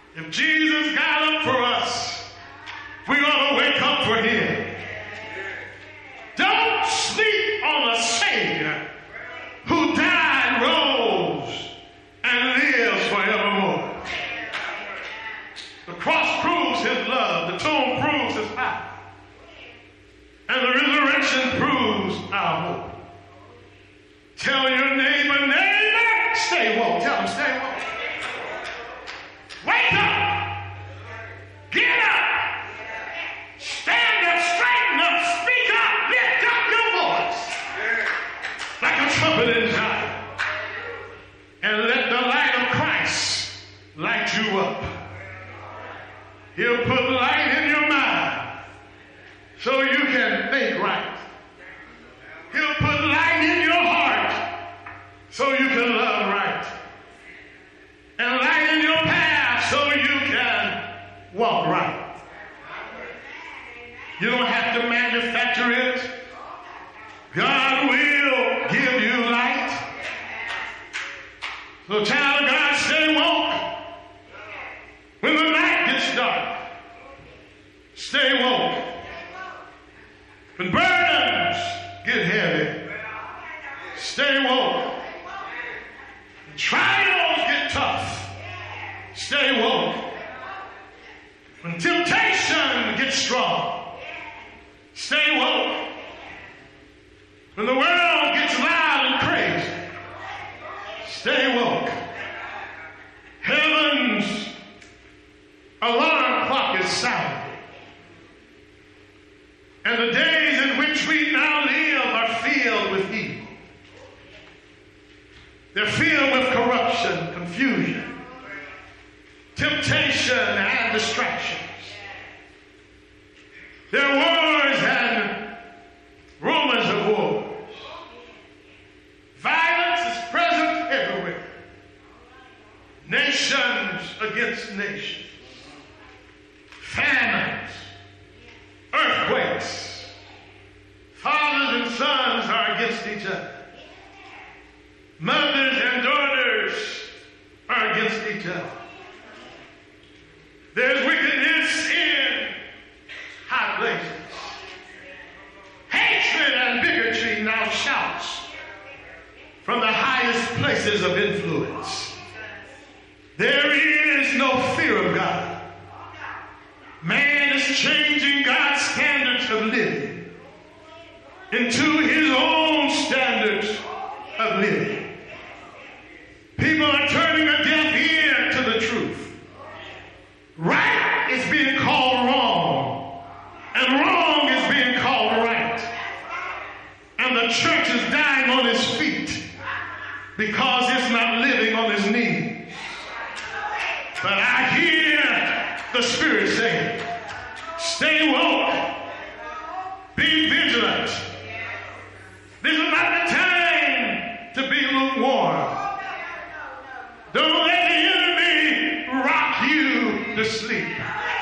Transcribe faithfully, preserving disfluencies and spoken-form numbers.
If Jesus got up for us, we ought to wake up for him. Don't sleep on a Savior who died, rose, and lives forevermore. The cross proves his love. The tomb proves his power. And the resurrection proves our hope. Tell your neighbor, neighbor, stay woke. Tell him, stay woke. Wake up. Get up. Stand up, straighten up, speak up, lift up your voice like a trumpet in Zion. And let the light of Christ light you up. He'll put light in your mind so you can think right. He'll put light in your heart so you can love right. And light in your path so you can walk right. You don't have to manufacture it. God will give you light. So child of God, stay woke. When the night gets dark, stay woke. When burdens get heavy, stay woke. When trials get tough, stay woke. When temptation gets strong, stay woke. When the world gets loud and crazy, stay woke. Heaven's alarm clock is sounding. And the days in which we now live are filled with evil. They're filled with corruption, confusion, temptation, and distractions. There are wars and rumors of wars. Violence is present everywhere. Nations against nations. Famines, earthquakes. Fathers and sons are against each other. Mothers and daughters are against each other. There's wickedness in high places. Hatred and bigotry now shouts from the highest places of influence. There is no fear of God. Man is changing God's standards of living into his own standards of living. People are turning a deaf ear to the truth. Right is being called wrong, and wrong is being called right. And the church is dying on its feet because it's not living on its knees. But I hear the Spirit saying, stay woke, be vigilant. This is not the time to be lukewarm. Don't let the enemy rock you to sleep.